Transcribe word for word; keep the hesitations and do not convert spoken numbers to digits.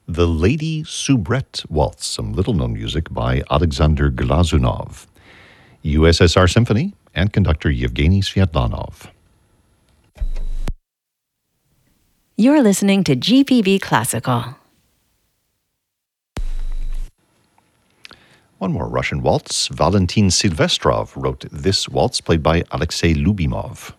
The Lady Soubrette Waltz, some little-known music by Alexander Glazunov. U S S R Symphony and conductor Yevgeny Sviatlanov. You're listening to G P B Classical. One more Russian waltz. Valentin Silvestrov wrote this waltz, played by Alexei Lubimov.